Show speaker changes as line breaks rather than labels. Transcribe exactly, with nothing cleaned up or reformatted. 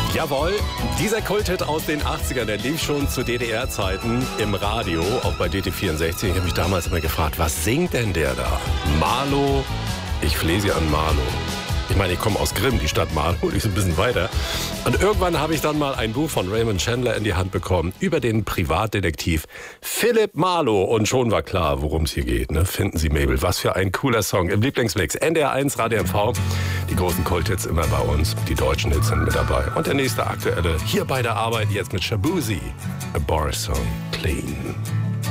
Jawohl, dieser Kulthit aus den achtzigern, der lief schon zu D D R-Zeiten im Radio, auch bei D T vierundsechzig. Ich habe mich damals immer gefragt, was singt denn der da? Marlow, ich flehe sie an Marlow. Ich meine, ich komme aus Grimm, die Stadt Marlow, die ist ein bisschen weiter. Und irgendwann habe ich dann mal ein Buch von Raymond Chandler in die Hand bekommen über den Privatdetektiv Philip Marlow. Und schon war klar, worum es hier geht. Ne? Finden Sie Mabel, was für ein cooler Song. Im Lieblingsmix N D R eins, Radio M V. Die großen Kulthits immer bei uns. Die deutschen Hits sind mit dabei. Und der nächste aktuelle hier bei der Arbeit jetzt mit Shaboozey. A Bar Song, Clean.